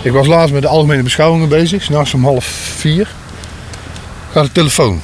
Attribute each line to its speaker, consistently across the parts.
Speaker 1: Ik was laatst met de algemene beschouwingen bezig, 's nachts om 3:30. Gaat de telefoon.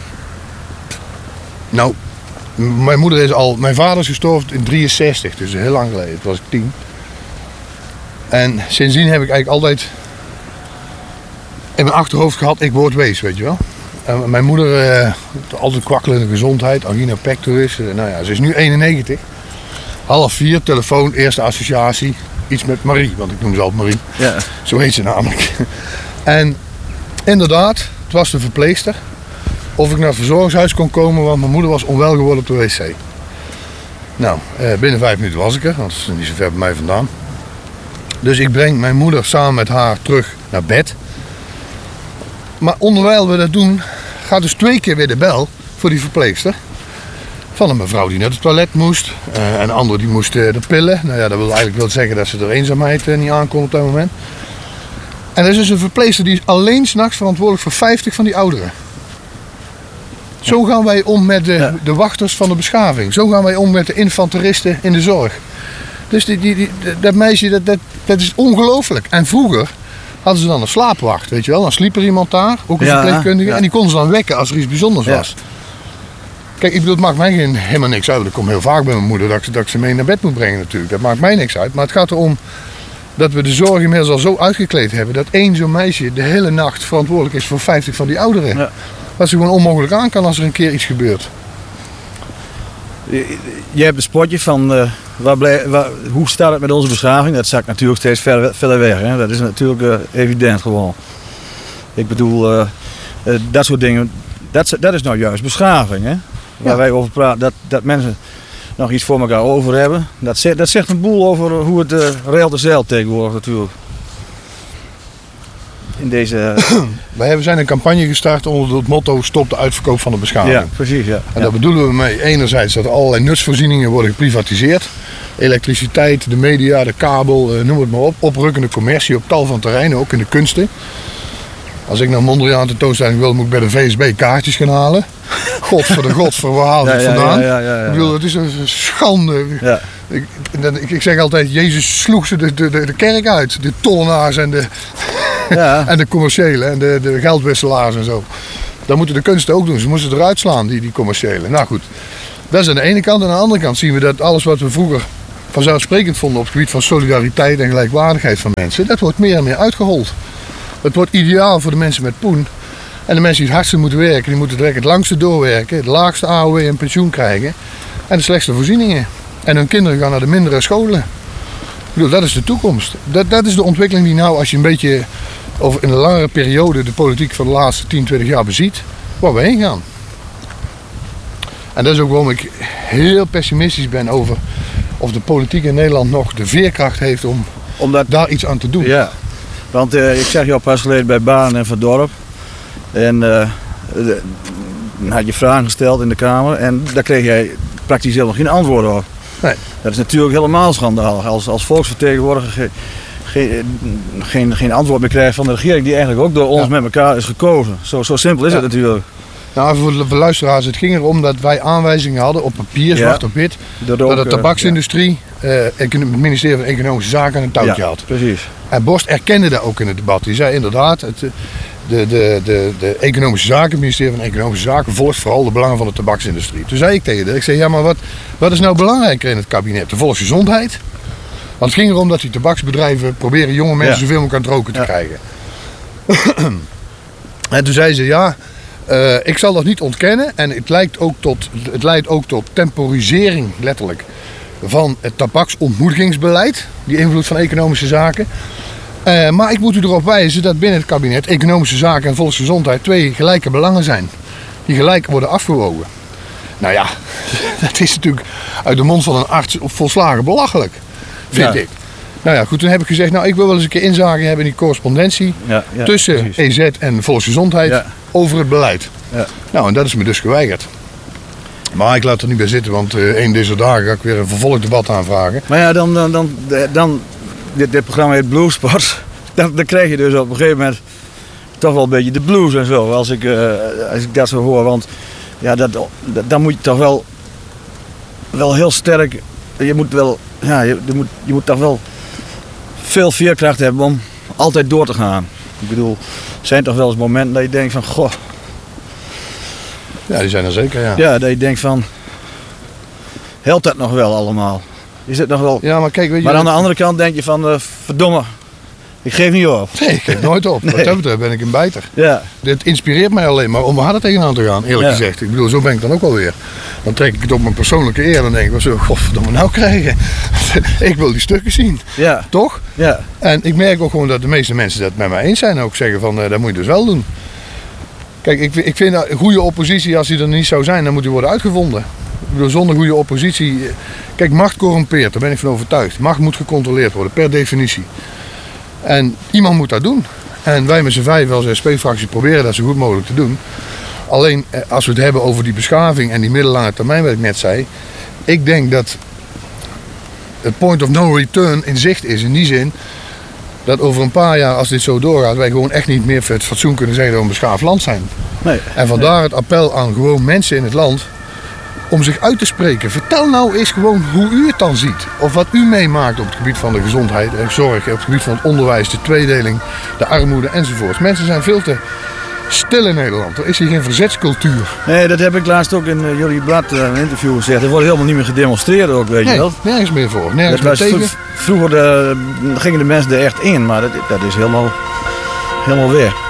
Speaker 1: Nou, mijn vader is gestorven in 63, dus heel lang geleden. Toen was ik 10. En sindsdien heb ik eigenlijk altijd in mijn achterhoofd gehad, ik word wees, weet je wel. En mijn moeder, altijd kwakkelende gezondheid, angina pectoris. Nou ja, ze is nu 91. 3:30, telefoon, eerste associatie. Iets met Marie, want ik noem ze altijd Marie.
Speaker 2: Ja.
Speaker 1: Zo heet ze namelijk. En inderdaad, het was de verpleegster. Of ik naar het verzorgingshuis kon komen, want mijn moeder was onwel geworden op de wc. Nou, binnen 5 minuten was ik er, want het is niet zo ver bij mij vandaan. Dus ik breng mijn moeder samen met haar terug naar bed. Maar onderwijl we dat doen, gaat dus 2 keer weer de bel voor die verpleegster. Van een mevrouw die naar het toilet moest. En een andere die moest de pillen. Nou ja, dat wil eigenlijk wel zeggen dat ze de eenzaamheid niet aankomt op dat moment. En er is dus een verpleegster die is alleen 's nachts verantwoordelijk voor 50 van die ouderen. Zo gaan wij om met de wachters van de beschaving. Zo gaan wij om met de infanteristen in de zorg. Dus dat meisje, dat is ongelooflijk. En vroeger hadden ze dan een slaapwacht, weet je wel. Dan sliep er iemand daar, ook een verpleegkundige. Ja. En die kon ze dan wekken als er iets bijzonders was. Kijk, ik bedoel, het maakt mij helemaal niks uit. Ik kom heel vaak bij mijn moeder dat ik ze mee naar bed moet brengen natuurlijk. Dat maakt mij niks uit. Maar het gaat erom dat we de zorg inmiddels al zo uitgekleed hebben... dat één zo'n meisje de hele nacht verantwoordelijk is voor 50 van die ouderen. Ja. Wat ze gewoon onmogelijk aan kan als er een keer iets gebeurt.
Speaker 2: Je hebt een spotje van hoe staat het met onze beschaving? Dat zakt natuurlijk steeds verder weg. Hè? Dat is natuurlijk evident gewoon. Ik bedoel, dat soort dingen, dat is nou juist beschaving. Hè? Waar wij over praten, dat mensen nog iets voor elkaar over hebben. Dat zegt een boel over hoe het reëel te zeil tegenwoordig natuurlijk. In deze...
Speaker 1: Wij zijn een campagne gestart onder het motto stop de uitverkoop van de beschaving.
Speaker 2: Ja, precies. Ja.
Speaker 1: En daar bedoelen we mee enerzijds dat er allerlei nutsvoorzieningen worden geprivatiseerd. Elektriciteit, de media, de kabel, noem het maar op. Oprukkende commercie op tal van terreinen, ook in de kunsten. Als ik naar Mondriaan tentoonstelling wil, moet ik bij de VSB kaartjes gaan halen. Godver, waar haal je het vandaan? Ja. Ik bedoel, het is een schande. Ja. Ik zeg altijd, Jezus sloeg ze de kerk uit. De tollenaars en de commerciële en de geldwisselaars en zo. Dat moeten de kunsten ook doen. Ze moesten eruit slaan, die commerciële. Nou goed, dat is aan de ene kant. En aan de andere kant zien we dat alles wat we vroeger vanzelfsprekend vonden op het gebied van solidariteit en gelijkwaardigheid van mensen, dat wordt meer en meer uitgehold. Het wordt ideaal voor de mensen met poen. En de mensen die het hardste moeten werken, die moeten direct het langste doorwerken, het laagste AOW en pensioen krijgen en de slechtste voorzieningen. En hun kinderen gaan naar de mindere scholen. Ik bedoel, dat is de toekomst. Dat is de ontwikkeling die nou, als je een beetje over in een langere periode de politiek van de laatste 10, 20 jaar beziet, waar we heen gaan. En dat is ook waarom ik heel pessimistisch ben over of de politiek in Nederland nog de veerkracht heeft om daar iets aan te doen.
Speaker 2: Ja, want ik zag je al pas geleden bij Baan en Van Dorp. En had je vragen gesteld in de Kamer en daar kreeg jij praktisch helemaal geen antwoord op. Nee. Dat is natuurlijk helemaal schandalig als volksvertegenwoordiger geen antwoord meer krijgt van de regering die eigenlijk ook door ons met elkaar is gekozen. Zo simpel is het natuurlijk.
Speaker 1: Nou, voor de luisteraars, het ging erom dat wij aanwijzingen hadden op papier, zwart op wit, dat de tabaksindustrie, het ministerie van Economische Zaken een touwtje had.
Speaker 2: Precies.
Speaker 1: En Borst erkende dat ook in het debat. Die zei inderdaad, de Economische Zaken, het ministerie van Economische Zaken volgt vooral de belangen van de tabaksindustrie. Toen zei ik tegen haar, ik zei, ja, maar wat is nou belangrijker in het kabinet? De volksgezondheid? Want het ging erom dat die tabaksbedrijven proberen jonge mensen zoveel mogelijk aan het roken te krijgen. En toen zei ze, ja, ik zal dat niet ontkennen en het leidt ook tot temporisering, letterlijk, van het tabaksontmoedigingsbeleid, die invloed van Economische Zaken. Maar ik moet u erop wijzen dat binnen het kabinet Economische Zaken en volksgezondheid 2 gelijke belangen zijn. Die gelijk worden afgewogen. Nou ja, dat is natuurlijk uit de mond van een arts volslagen belachelijk, vind ik. Nou ja, goed, toen heb ik gezegd, nou ik wil wel eens een keer inzage hebben in die correspondentie tussen precies. EZ en volksgezondheid over het beleid. Ja. Nou, en dat is me dus geweigerd. Maar ik laat er niet bij zitten, want een deze dagen ga ik weer een vervolgdebat aanvragen.
Speaker 2: Maar ja, dan dit programma heet Bluesport. Dan krijg je dus op een gegeven moment toch wel een beetje de blues en zo, als ik dat zo hoor. Want ja, dan moet je toch wel heel sterk, je moet toch wel veel veerkracht hebben altijd door te gaan. Ik bedoel, er zijn toch wel eens momenten dat je denkt van, goh.
Speaker 1: Ja, die zijn er zeker, ja.
Speaker 2: Ja, dat je denkt van, helpt dat nog wel allemaal? Is het nog wel...
Speaker 1: Ja, maar kijk, weet je...
Speaker 2: Maar aan de andere kant denk je van, verdomme, ik geef niet op.
Speaker 1: Nee, ik geef nooit op. Wat dat betreft ben ik een bijter.
Speaker 2: Ja.
Speaker 1: Dit inspireert mij alleen maar om harder tegenaan te gaan, eerlijk gezegd. Ik bedoel, zo ben ik dan ook wel weer. Dan trek ik het op mijn persoonlijke eer en dan denk ik, wat zullen we godverdomme nou krijgen? Ik wil die stukken zien.
Speaker 2: Ja.
Speaker 1: Toch?
Speaker 2: Ja.
Speaker 1: En ik merk ook gewoon dat de meeste mensen dat met mij eens zijn. En ook zeggen van, dat moet je dus wel doen. Kijk, ik vind dat een goede oppositie, als die er niet zou zijn, dan moet die worden uitgevonden. Ik bedoel, zonder goede oppositie... Kijk, macht corrumpeert, daar ben ik van overtuigd. Macht moet gecontroleerd worden, per definitie. En iemand moet dat doen. En wij met z'n vijf als SP-fractie proberen dat zo goed mogelijk te doen. Alleen als we het hebben over die beschaving en die middellange termijn, wat ik net zei. Ik denk dat het point of no return in zicht is. In die zin dat over een paar jaar, als dit zo doorgaat, wij gewoon echt niet meer voor het fatsoen kunnen zeggen dat we een beschaafd land zijn.
Speaker 2: Nee.
Speaker 1: En vandaar het appel aan gewoon mensen in het land om zich uit te spreken. Vertel nou eens gewoon hoe u het dan ziet. Of wat u meemaakt op het gebied van de gezondheid en zorg, op het gebied van het onderwijs, de tweedeling, de armoede enzovoort. Mensen zijn veel te stil in Nederland. Er is hier geen verzetscultuur.
Speaker 2: Nee, dat heb ik laatst ook in jullie blad een interview gezegd. Er wordt helemaal niet meer gedemonstreerd ook, weet je wel.
Speaker 1: Nergens meer voor. Nergens
Speaker 2: Dat
Speaker 1: meer
Speaker 2: was
Speaker 1: tegen.
Speaker 2: vroeger gingen de mensen er echt in, maar dat is helemaal weg.